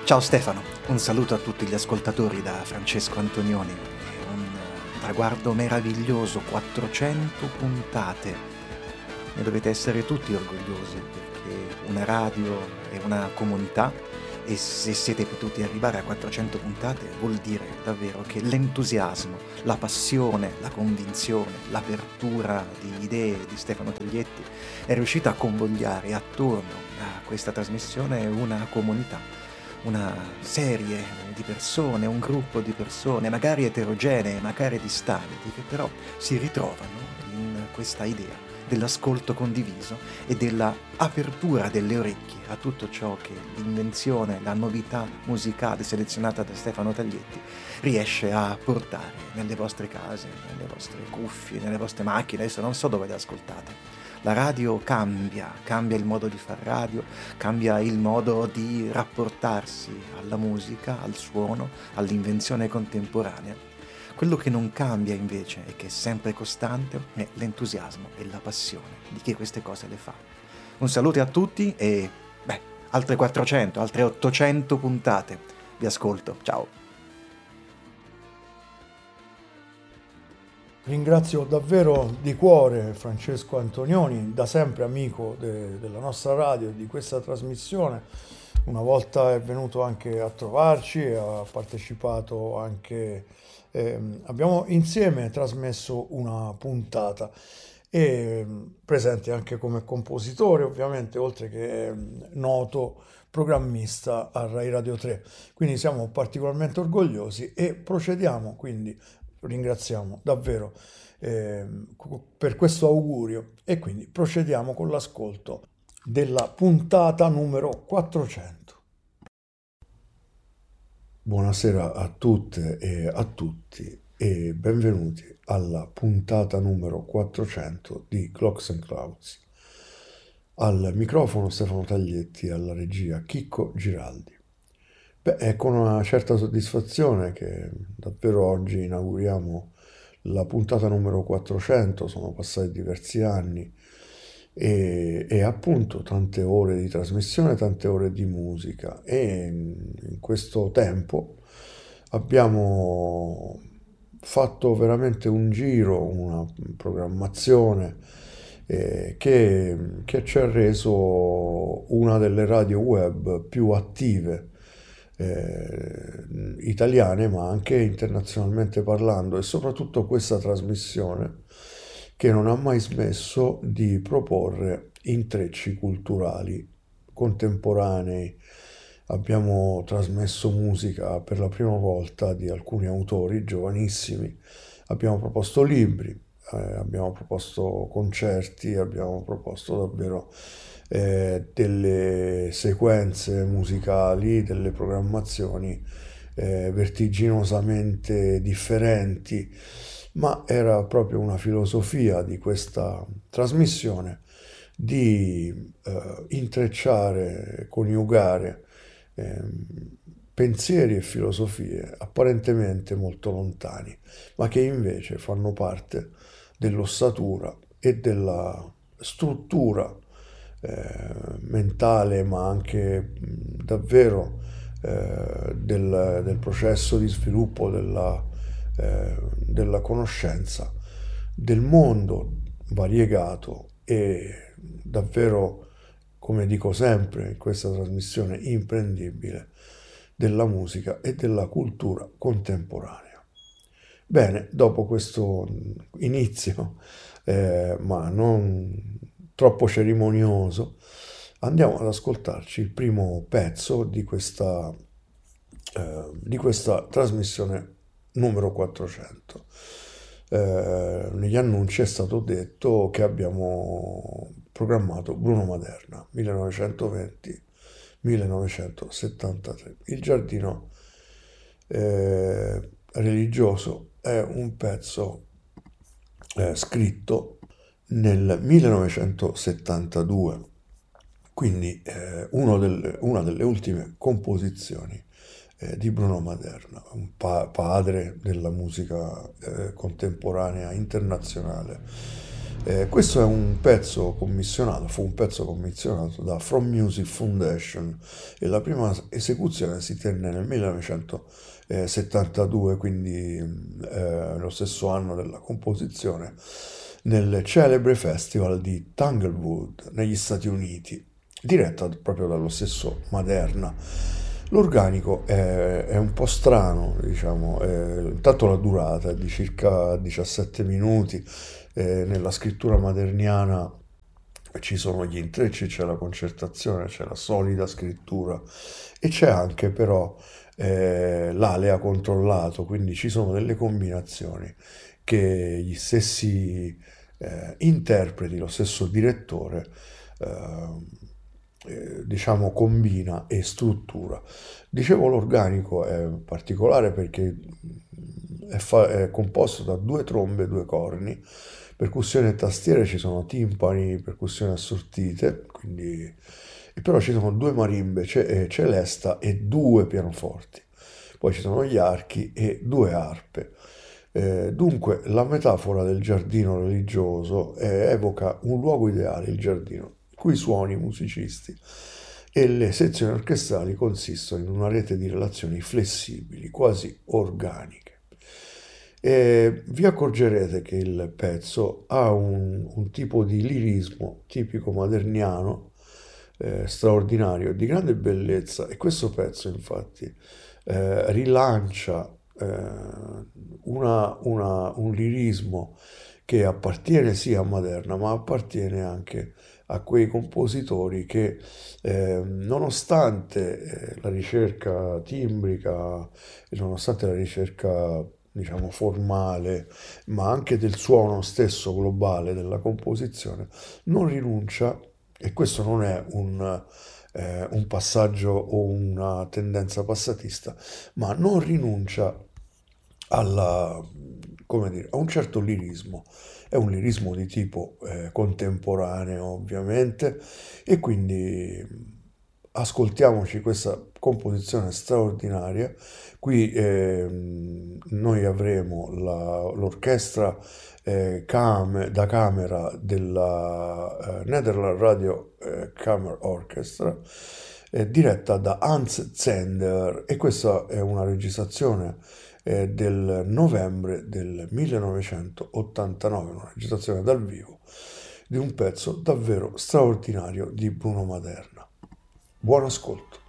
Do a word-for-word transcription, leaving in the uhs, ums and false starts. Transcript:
Ciao Stefano, un saluto a tutti gli ascoltatori da Francesco Antonioni. È un traguardo meraviglioso, quattrocento puntate. Ne dovete essere tutti orgogliosi, perché una radio è una comunità e se siete potuti arrivare a quattrocento puntate vuol dire davvero che l'entusiasmo, la passione, la convinzione, l'apertura di idee di Stefano Taglietti è riuscita a convogliare attorno a questa trasmissione una comunità, una serie di persone, un gruppo di persone, magari eterogenee, magari distanti, che però si ritrovano in questa idea dell'ascolto condiviso e della apertura delle orecchie a tutto ciò che l'invenzione, la novità musicale selezionata da Stefano Taglietti riesce a portare nelle vostre case, nelle vostre cuffie, nelle vostre macchine. Adesso non so dove le ascoltate. La radio cambia, cambia il modo di far radio, cambia il modo di rapportarsi alla musica, al suono, all'invenzione contemporanea. Quello che non cambia invece e che è sempre costante è l'entusiasmo e la passione di chi queste cose le fa. Un saluto a tutti e, beh, altre quattrocento, altre ottocento puntate. Vi ascolto, ciao. Ringrazio davvero di cuore Francesco Antonioni, da sempre amico de- della nostra radio e di questa trasmissione. Una volta è venuto anche a trovarci e ha partecipato anche, ehm, abbiamo insieme trasmesso una puntata e presente anche come compositore, ovviamente, oltre che ehm, noto programmista a Rai Radio tre. Quindi siamo particolarmente orgogliosi e procediamo, quindi ringraziamo davvero eh, per questo augurio e quindi procediamo con l'ascolto della puntata numero quattrocento. Buonasera a tutte e a tutti e benvenuti alla puntata numero quattrocento di Clocks and Clouds. Al microfono Stefano Taglietti, alla regia Chicco Giraldi. Beh, è con una certa soddisfazione che davvero oggi inauguriamo la puntata numero quattrocento, sono passati diversi anni e, e appunto tante ore di trasmissione, tante ore di musica e in questo tempo abbiamo fatto veramente un giro, una programmazione eh, che, che ci ha reso una delle radio web più attive Eh, italiane ma anche internazionalmente parlando, e soprattutto questa trasmissione che non ha mai smesso di proporre intrecci culturali contemporanei. Abbiamo trasmesso musica per la prima volta di alcuni autori giovanissimi, abbiamo proposto libri, eh, abbiamo proposto concerti, abbiamo proposto davvero Eh, delle sequenze musicali, delle programmazioni eh, vertiginosamente differenti, ma era proprio una filosofia di questa trasmissione di eh, intrecciare, coniugare eh, pensieri e filosofie apparentemente molto lontani, ma che invece fanno parte dell'ossatura e della struttura Eh, mentale, ma anche mh, davvero eh, del, del processo di sviluppo della, eh, della conoscenza del mondo variegato e davvero, come dico sempre in questa trasmissione, imprendibile della musica e della cultura contemporanea. Bene, dopo questo inizio, eh, ma non troppo cerimonioso, andiamo ad ascoltarci il primo pezzo di questa, eh, di questa trasmissione numero quattrocento. Eh, negli annunci è stato detto che abbiamo programmato Bruno Maderna, millenovecentoventi millenovecentosettantatré. Il giardino eh, religioso è un pezzo eh, scritto nel millenovecentosettantadue, quindi eh, uno del, una delle ultime composizioni eh, di Bruno Maderna, un pa- padre della musica eh, contemporanea internazionale Eh, questo è un pezzo commissionato, fu un pezzo commissionato da From Music Foundation e la prima esecuzione si tenne nel millenovecentosettantadue, quindi eh, lo stesso anno della composizione, nel celebre festival di Tanglewood negli Stati Uniti, diretta proprio dallo stesso Maderna. L'organico è, è un po' strano, diciamo, eh, intanto la durata è di circa diciassette minuti, eh, nella scrittura maderniana ci sono gli intrecci, c'è la concertazione, c'è la solida scrittura e c'è anche però eh, l'alea controllato, quindi ci sono delle combinazioni che gli stessi eh, interpreti, lo stesso direttore, eh, eh, diciamo combina e struttura. Dicevo, l'organico è particolare perché è, fa- è composto da due trombe e due corni, percussioni e tastiere, ci sono timpani, percussioni assortite, quindi, e però ci sono due marimbe, ce- celesta e due pianoforti. Poi ci sono gli archi e due arpe. Eh, dunque, la metafora del giardino religioso eh, evoca un luogo ideale, il giardino, i cui suoni musicisti e le sezioni orchestrali consistono in una rete di relazioni flessibili, quasi organiche. E vi accorgerete che il pezzo ha un, un tipo di lirismo tipico maderniano, eh, straordinario, di grande bellezza, e questo pezzo infatti eh, rilancia eh, una, una, un lirismo che appartiene sì a Maderna, ma appartiene anche a quei compositori che eh, nonostante eh, la ricerca timbrica e nonostante la ricerca diciamo formale, ma anche del suono stesso globale della composizione, non rinuncia, e questo non è un, eh, un passaggio o una tendenza passatista, ma non rinuncia alla, come dire, a un certo lirismo. È un lirismo di tipo eh, contemporaneo, ovviamente, e quindi ascoltiamoci questa composizione straordinaria. Qui eh, noi avremo la, l'orchestra eh, cam- da camera della eh, Netherlands Radio eh, Chamber Orchestra, eh, diretta da Hans Zender, e questa è una registrazione eh, del novembre del millenovecentottantanove, una registrazione dal vivo di un pezzo davvero straordinario di Bruno Maderna. Buon ascolto.